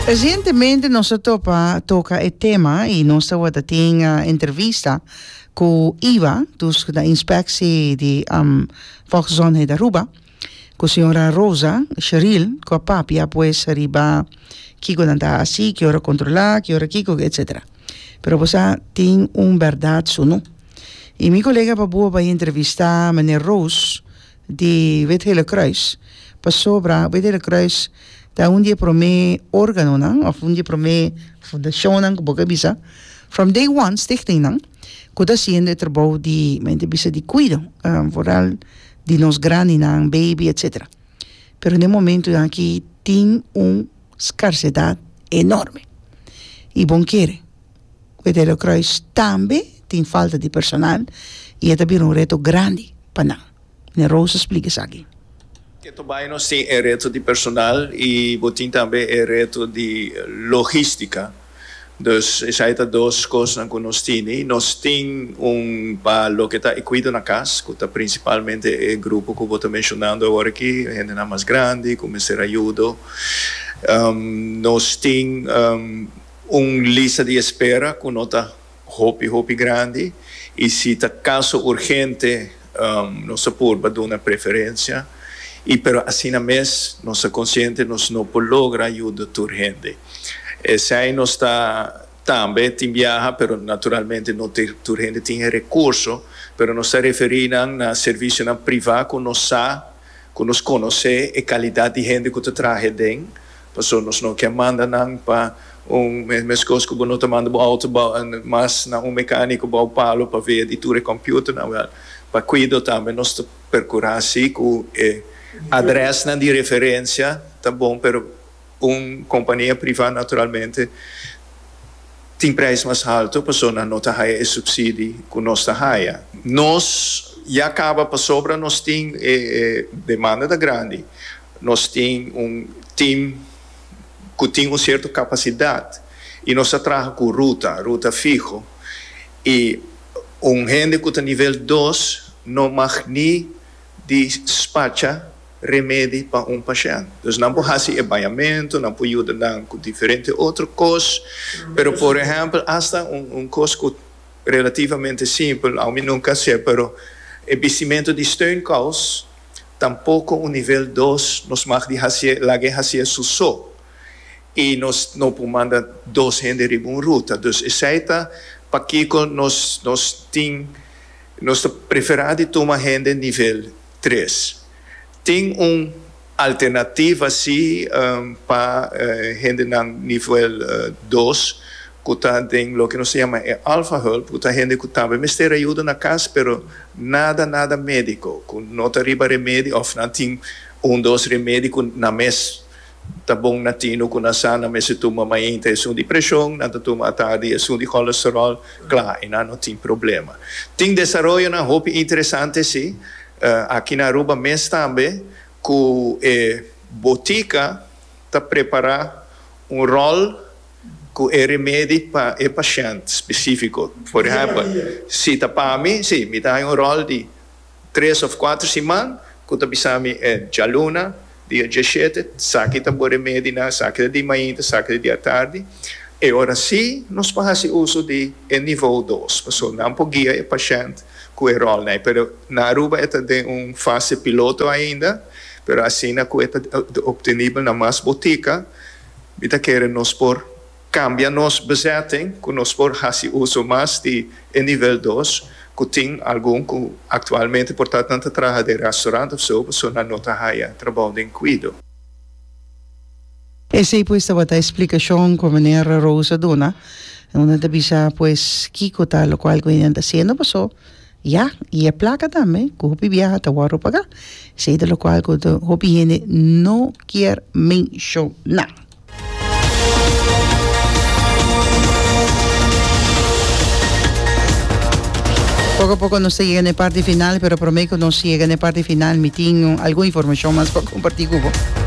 Recentemente nós toca o tema e nós estamos tendo entrevista com Iva, da inspectie de Volksgezondheid de Aruba, com a senhora Rosa Cheryl, com a papia, pues arriba, Kiko nanda assim, que hora controlar, que hora Kiko, etc. Pero você tem verdade suno. E meu colega Babu vai entrevistar a meneer Roos, de Wit-Hele Kruis, passou para Wit-Hele Kruis, da onde prome órgano nang of onde prome fundação nang boga bisa from day one stichting nang kuda siendo trabalho de mente bisa de cuido vooral de nos grande nang baby etc. Pero no momento aqui tem escassez enorme e bom querer Wit-Hele Kruis também tem falta de personal e é também reto grande para nang. Ne Rosa explica isso aqui. Que também nós temos reto de personal e botem também reto de logística. Dus zijn er duas coisas que nós temos. Nós temos para o que está cuidando na casa, que está principalmente o grupo que eu estou mencionando agora aqui, a gente mais grande, começar a ajudar. Nós temos lista de espera que não está hopi grande e se está caso urgente, nós por dar uma preferência. E pero assim na mês nossa consciente nós não logra ajuda urgente. Esse aí nós está também tem viaja, pero naturalmente não tem urgente tem recurso, pero nós se referimos na serviço na privado que nós conhece a qualidade de gente que trabalha dentro, porque nós não quer mandar não para mesmas coisas que não manda para auto, mas na mecânico para o palo para ver de tudo computer, não para cuidar também nós procurar assim que adressa de referência, tá bom, pero companhia privada naturalmente tem preço mais alto, a pessoa não está ganhando subsídio que nós está ganhando. Nós já acaba para sobra, nós temos demanda da grande, nós temos time que tem uma certa capacidade e nós trabalhamos com ruta fijo e gente que está nível 2 não mag nem despacha remédio para paciente. Então, não pode fazer acompanhamento, não pode ajudar com diferentes outras coisas, mas, por exemplo, hasta coisa relativamente simples, ao menos nunca sei, mas o investimento de steunkaus, tampouco o nível 2, nós mag fazer só. E nós não podemos mandar 2 gente de uma ruta. Então, isso aí está, para que nós preferimos tomar gente nível 3. Tem alternativa assim para gente no nível 2 que tem o que nós chamamos de alpha help, que gente que também me ter ajuda na casa, pero nada médico, que não arriba remédio, ou não tem 2 remédios na mês, tá bom na tino, que na sana, mas se toma amanhã é de pressão, na toma à tarde é de colesterol, claro, e não tem problema. Tem desenvolvimento na roupa interessante sim. Aqui na Aruba mesmo também, que a botica está preparando rol com remédio para o paciente específico. Por exemplo, se está para mim, sim, me dá rol de 3 ou 4 semanas, que está pensando de luna, dia 17, saque está por remédio, saque de manhã, saque de tarde. E agora sim, nós fazemos uso de nível 2, para não guiar o paciente com o rol, né? Pero na Aruba tem fase piloto ainda, pero assim na que obtenível na mais botica, kita querem nós por cambiar nos bezetting, que nós por fazer uso mais de nível 2, que tem algum que atualmente portanto trabalha de restaurante, pessoa não trabalha trabalho de cuido. Essa aí pues a explicação com a maneira Rosa dona, onde te bisa pues Kiko tal lo cual que está haciendo pasó. Ja, e a placa também, que o viaja até o pagar. Sei de lo qual que o higiene não quer mencionar. Poco a poco nos llega en la parte final, pero prometo que nos llega en la parte final. Me tengo alguna información más para compartir con vos.